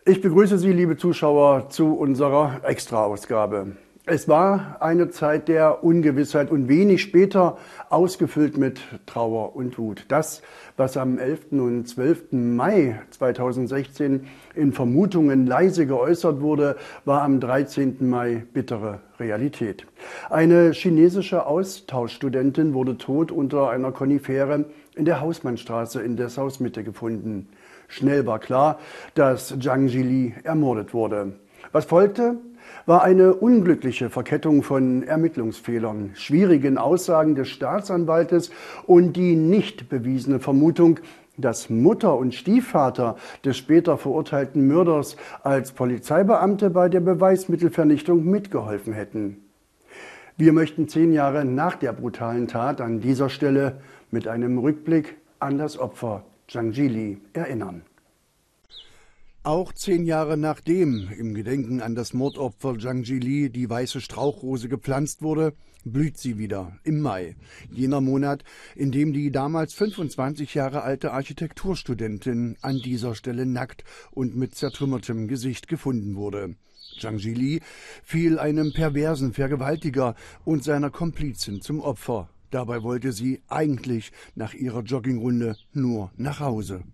Ich begrüße Sie, liebe Zuschauer, zu unserer Extra-Ausgabe. Es war eine Zeit der Ungewissheit und wenig später ausgefüllt mit Trauer und Wut. Das, was am 11. und 12. Mai 2016 in Vermutungen leise geäußert wurde, war am 13. Mai bittere Realität. Eine chinesische Austauschstudentin wurde tot unter einer Konifere in der Hausmannstraße in Dessaus Mitte gefunden. Schnell war klar, dass Zhang Jili ermordet wurde. Was folgte, war eine unglückliche Verkettung von Ermittlungsfehlern, schwierigen Aussagen des Staatsanwaltes und die nicht bewiesene Vermutung, dass Mutter und Stiefvater des später verurteilten Mörders als Polizeibeamte bei der Beweismittelvernichtung mitgeholfen hätten. Wir möchten 10 Jahre nach der brutalen Tat an dieser Stelle mit einem Rückblick an das Opfer Zhang Jili erinnern. Auch 10 Jahre nachdem im Gedenken an das Mordopfer Zhang Jili die weiße Strauchrose gepflanzt wurde, blüht sie wieder im Mai, jener Monat, in dem die damals 25 Jahre alte Architekturstudentin an dieser Stelle nackt und mit zertrümmertem Gesicht gefunden wurde. Zhang Jili fiel einem perversen Vergewaltiger und seiner Komplizin zum Opfer. Dabei wollte sie eigentlich nach ihrer Joggingrunde nur nach Hause.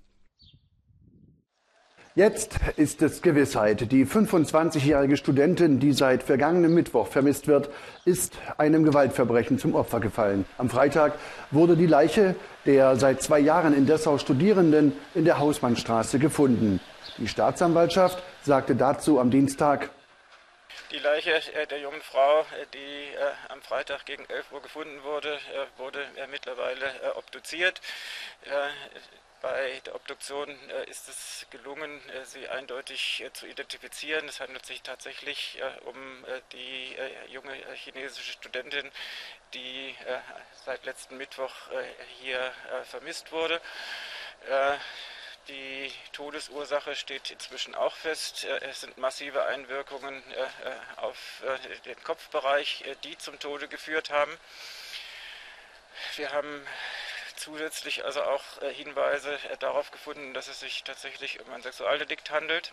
Jetzt ist es Gewissheit. Die 25-jährige Studentin, die seit vergangenem Mittwoch vermisst wird, ist einem Gewaltverbrechen zum Opfer gefallen. Am Freitag wurde die Leiche der seit 2 Jahren in Dessau Studierenden in der Hausmannstraße gefunden. Die Staatsanwaltschaft sagte dazu am Dienstag: Die Leiche der jungen Frau, die am Freitag gegen 11 Uhr gefunden wurde, wurde mittlerweile obduziert. Bei der Obduktion ist es gelungen, sie eindeutig zu identifizieren. Es handelt sich tatsächlich um die junge chinesische Studentin, die seit letzten Mittwoch hier vermisst wurde. Die Todesursache steht inzwischen auch fest. Es sind massive Einwirkungen auf den Kopfbereich, die zum Tode geführt haben. Wir haben zusätzlich also auch Hinweise darauf gefunden, dass es sich tatsächlich um ein Sexualdelikt handelt.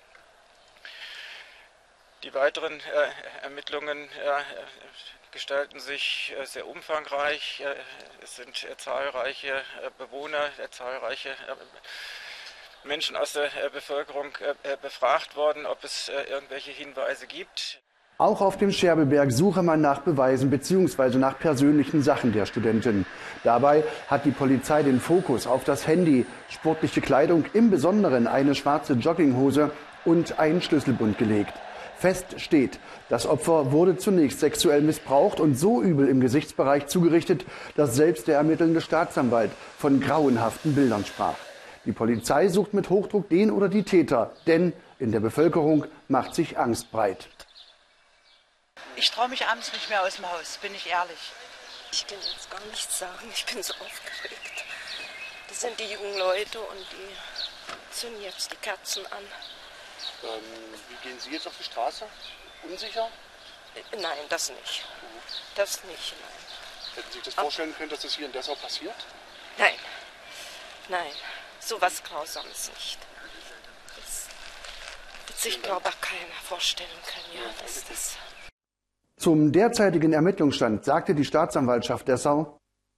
Die weiteren Ermittlungen gestalten sich sehr umfangreich. Es sind zahlreiche Bewohner, zahlreiche Menschen aus der Bevölkerung befragt worden, ob es irgendwelche Hinweise gibt. Auch auf dem Scherbeberg suche man nach Beweisen bzw. nach persönlichen Sachen der Studentin. Dabei hat die Polizei den Fokus auf das Handy, sportliche Kleidung, im Besonderen eine schwarze Jogginghose und einen Schlüsselbund gelegt. Fest steht, das Opfer wurde zunächst sexuell missbraucht und so übel im Gesichtsbereich zugerichtet, dass selbst der ermittelnde Staatsanwalt von grauenhaften Bildern sprach. Die Polizei sucht mit Hochdruck den oder die Täter, denn in der Bevölkerung macht sich Angst breit. Ich traue mich abends nicht mehr aus dem Haus, bin ich ehrlich. Ich kann jetzt gar nichts sagen, ich bin so aufgeregt. Das sind die jungen Leute und die zünden jetzt die Kerzen an. Wie gehen Sie jetzt auf die Straße? Unsicher? Nein, das nicht. Das nicht, nein. Hätten Sie sich das vorstellen können, dass das hier in Dessau passiert? Nein, nein, sowas Grausames nicht. Das wird sich, glaube ich, keiner vorstellen können, ja, dass das... Zum derzeitigen Ermittlungsstand sagte die Staatsanwaltschaft Dessau: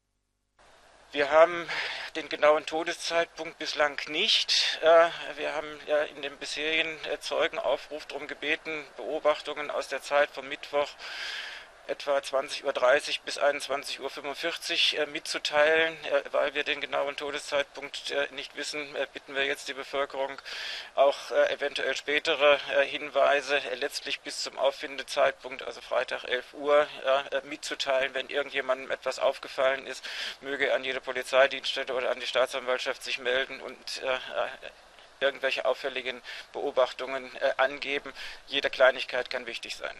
Wir haben den genauen Todeszeitpunkt bislang nicht. Wir haben ja in dem bisherigen Zeugenaufruf darum gebeten, Beobachtungen aus der Zeit vom Mittwoch etwa 20:30 Uhr bis 21:45 Uhr mitzuteilen. Weil wir den genauen Todeszeitpunkt nicht wissen, bitten wir jetzt die Bevölkerung auch eventuell spätere Hinweise letztlich bis zum Auffindezeitpunkt, also Freitag 11 Uhr, mitzuteilen. Wenn irgendjemandem etwas aufgefallen ist, möge er an jede Polizeidienststelle oder an die Staatsanwaltschaft sich melden und irgendwelche auffälligen Beobachtungen angeben. Jede Kleinigkeit kann wichtig sein.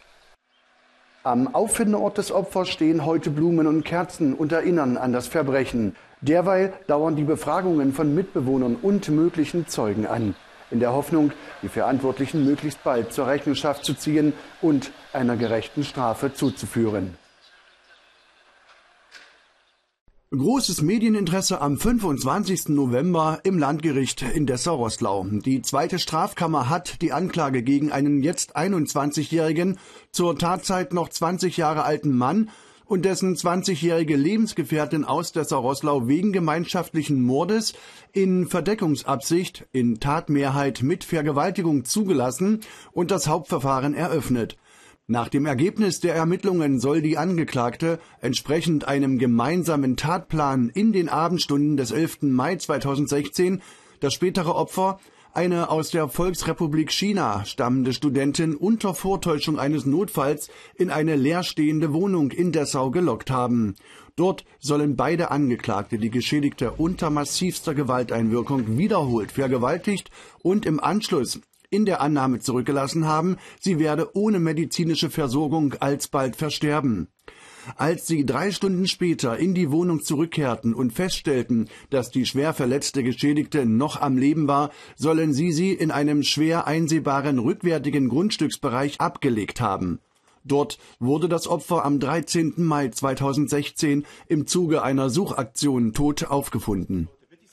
Am Auffindeort des Opfers stehen heute Blumen und Kerzen und erinnern an das Verbrechen. Derweil dauern die Befragungen von Mitbewohnern und möglichen Zeugen an, in der Hoffnung, die Verantwortlichen möglichst bald zur Rechenschaft zu ziehen und einer gerechten Strafe zuzuführen. Großes Medieninteresse am 25. November im Landgericht in Dessau-Roßlau. Die zweite Strafkammer hat die Anklage gegen einen jetzt 21-jährigen, zur Tatzeit noch 20 Jahre alten Mann und dessen 20-jährige Lebensgefährtin aus Dessau-Roßlau wegen gemeinschaftlichen Mordes in Verdeckungsabsicht in Tatmehrheit mit Vergewaltigung zugelassen und das Hauptverfahren eröffnet. Nach dem Ergebnis der Ermittlungen soll die Angeklagte entsprechend einem gemeinsamen Tatplan in den Abendstunden des 11. Mai 2016 das spätere Opfer, eine aus der Volksrepublik China stammende Studentin, unter Vortäuschung eines Notfalls in eine leerstehende Wohnung in Dessau gelockt haben. Dort sollen beide Angeklagte die Geschädigte unter massivster Gewalteinwirkung wiederholt vergewaltigt und im Anschluss in der Annahme zurückgelassen haben, sie werde ohne medizinische Versorgung alsbald versterben. Als sie 3 Stunden später in die Wohnung zurückkehrten und feststellten, dass die schwer verletzte Geschädigte noch am Leben war, sollen sie in einem schwer einsehbaren rückwärtigen Grundstücksbereich abgelegt haben. Dort wurde das Opfer am 13. Mai 2016 im Zuge einer Suchaktion tot aufgefunden.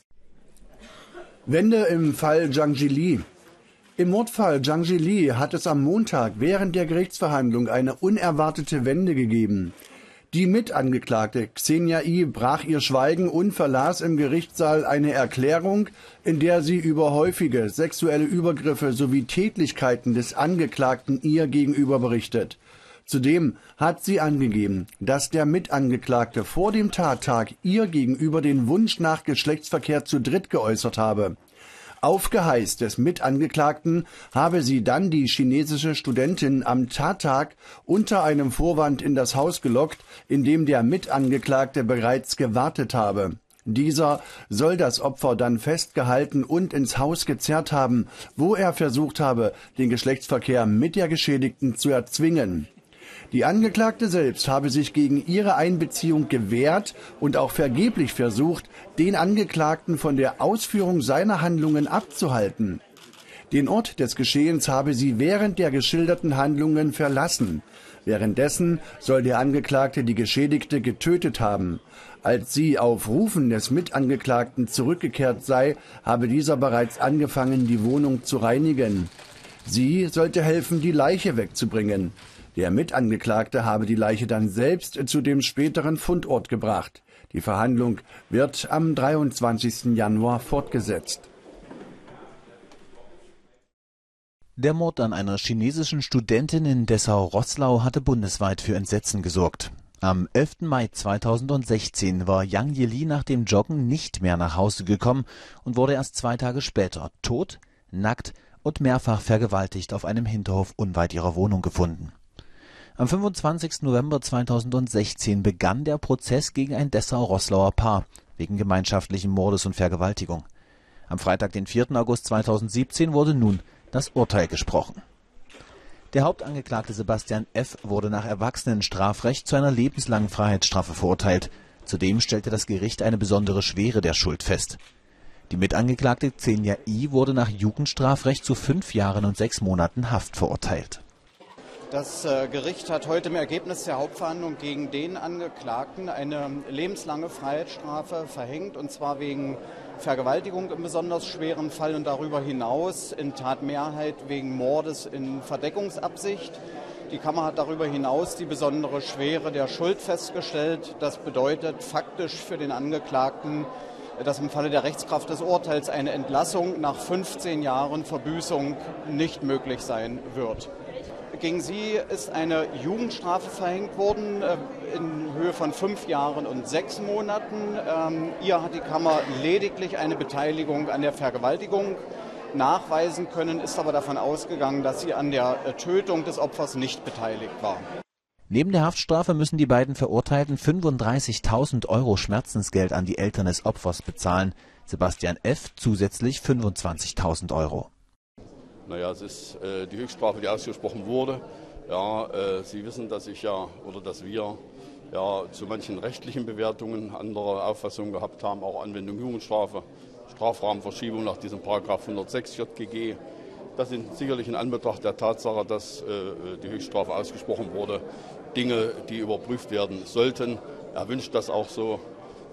Wende im Fall Zhang Jili. Im Mordfall Zhang Jili hat es am Montag während der Gerichtsverhandlung eine unerwartete Wende gegeben. Die Mitangeklagte Xenia I. brach ihr Schweigen und verlas im Gerichtssaal eine Erklärung, in der sie über häufige sexuelle Übergriffe sowie Tätlichkeiten des Angeklagten ihr gegenüber berichtet. Zudem hat sie angegeben, dass der Mitangeklagte vor dem Tattag ihr gegenüber den Wunsch nach Geschlechtsverkehr zu dritt geäußert habe. Auf Geheiß des Mitangeklagten habe sie dann die chinesische Studentin am Tattag unter einem Vorwand in das Haus gelockt, in dem der Mitangeklagte bereits gewartet habe. Dieser soll das Opfer dann festgehalten und ins Haus gezerrt haben, wo er versucht habe, den Geschlechtsverkehr mit der Geschädigten zu erzwingen. Die Angeklagte selbst habe sich gegen ihre Einbeziehung gewehrt und auch vergeblich versucht, den Angeklagten von der Ausführung seiner Handlungen abzuhalten. Den Ort des Geschehens habe sie während der geschilderten Handlungen verlassen. Währenddessen soll der Angeklagte die Geschädigte getötet haben. Als sie auf Rufen des Mitangeklagten zurückgekehrt sei, habe dieser bereits angefangen, die Wohnung zu reinigen. Sie sollte helfen, die Leiche wegzubringen. Der Mitangeklagte habe die Leiche dann selbst zu dem späteren Fundort gebracht. Die Verhandlung wird am 23. Januar fortgesetzt. Der Mord an einer chinesischen Studentin in Dessau-Roßlau hatte bundesweit für Entsetzen gesorgt. Am 11. Mai 2016 war Zhang Jili nach dem Joggen nicht mehr nach Hause gekommen und wurde erst 2 Tage später tot, nackt und mehrfach vergewaltigt auf einem Hinterhof unweit ihrer Wohnung gefunden. Am 25. November 2016 begann der Prozess gegen ein Dessau-Roßlauer Paar wegen gemeinschaftlichen Mordes und Vergewaltigung. Am Freitag, den 4. August 2017, wurde nun das Urteil gesprochen. Der Hauptangeklagte Sebastian F. wurde nach Erwachsenenstrafrecht zu einer lebenslangen Freiheitsstrafe verurteilt. Zudem stellte das Gericht eine besondere Schwere der Schuld fest. Die Mitangeklagte Xenia I. wurde nach Jugendstrafrecht zu 5 Jahren und 6 Monaten Haft verurteilt. Das Gericht hat heute im Ergebnis der Hauptverhandlung gegen den Angeklagten eine lebenslange Freiheitsstrafe verhängt, und zwar wegen Vergewaltigung im besonders schweren Fall und darüber hinaus in Tatmehrheit wegen Mordes in Verdeckungsabsicht. Die Kammer hat darüber hinaus die besondere Schwere der Schuld festgestellt. Das bedeutet faktisch für den Angeklagten, dass im Falle der Rechtskraft des Urteils eine Entlassung nach 15 Jahren Verbüßung nicht möglich sein wird. Gegen sie ist eine Jugendstrafe verhängt worden in Höhe von 5 Jahren und 6 Monaten. Ihr hat die Kammer lediglich eine Beteiligung an der Vergewaltigung nachweisen können, ist aber davon ausgegangen, dass sie an der Tötung des Opfers nicht beteiligt war. Neben der Haftstrafe müssen die beiden Verurteilten 35.000 € Schmerzensgeld an die Eltern des Opfers bezahlen. Sebastian F. zusätzlich 25.000 €. Naja, es ist die Höchststrafe, die ausgesprochen wurde. Ja, Sie wissen, dass wir zu manchen rechtlichen Bewertungen andere Auffassungen gehabt haben, auch Anwendung Jugendstrafe, Strafrahmenverschiebung nach diesem Paragraph 106 JGG. Das sind sicherlich in Anbetracht der Tatsache, dass die Höchststrafe ausgesprochen wurde, Dinge, die überprüft werden sollten. Er wünscht das auch so.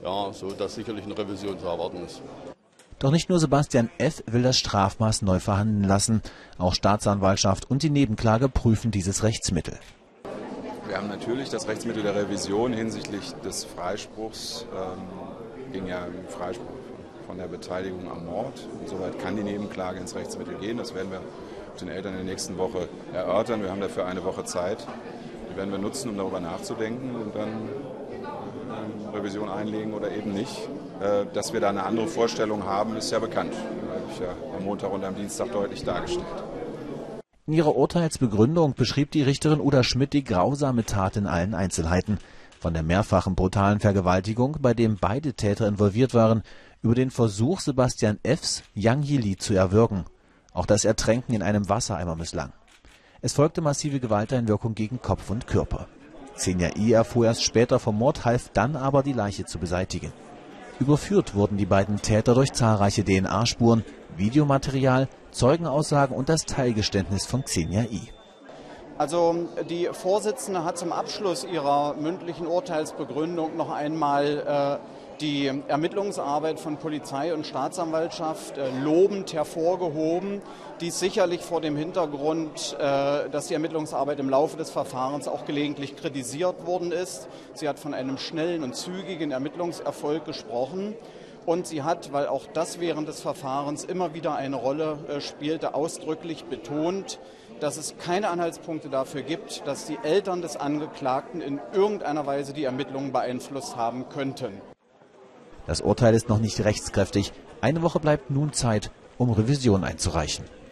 ja, so dass sicherlich eine Revision zu erwarten ist. Doch nicht nur Sebastian F. will das Strafmaß neu verhandeln lassen. Auch Staatsanwaltschaft und die Nebenklage prüfen dieses Rechtsmittel. Wir haben natürlich das Rechtsmittel der Revision hinsichtlich des Freispruchs, ging ja im Freispruch von der Beteiligung am Mord. Insoweit kann die Nebenklage ins Rechtsmittel gehen. Das werden wir den Eltern in der nächsten Woche erörtern. Wir haben dafür eine Woche Zeit. Die werden wir nutzen, um darüber nachzudenken und dann Revision einlegen oder eben nicht. Dass wir da eine andere Vorstellung haben, ist ja bekannt. Das habe ich ja am Montag und am Dienstag deutlich dargestellt. In ihrer Urteilsbegründung beschrieb die Richterin Uda Schmidt die grausame Tat in allen Einzelheiten. Von der mehrfachen brutalen Vergewaltigung, bei dem beide Täter involviert waren, über den Versuch Sebastian F.s, Yang Yili zu erwürgen. Auch das Ertränken in einem Wassereimer misslang. Es folgte massive Gewalteinwirkung gegen Kopf und Körper. Xenia I. erfuhr erst später vom Mord, half dann aber, die Leiche zu beseitigen. Überführt wurden die beiden Täter durch zahlreiche DNA-Spuren, Videomaterial, Zeugenaussagen und das Teilgeständnis von Xenia I. Also die Vorsitzende hat zum Abschluss ihrer mündlichen Urteilsbegründung noch einmal die Ermittlungsarbeit von Polizei und Staatsanwaltschaft lobend hervorgehoben. Dies sicherlich vor dem Hintergrund, dass die Ermittlungsarbeit im Laufe des Verfahrens auch gelegentlich kritisiert worden ist. Sie hat von einem schnellen und zügigen Ermittlungserfolg gesprochen. Und sie hat, weil auch das während des Verfahrens immer wieder eine Rolle spielte, ausdrücklich betont, dass es keine Anhaltspunkte dafür gibt, dass die Eltern des Angeklagten in irgendeiner Weise die Ermittlungen beeinflusst haben könnten. Das Urteil ist noch nicht rechtskräftig. Eine Woche bleibt nun Zeit, um Revision einzureichen.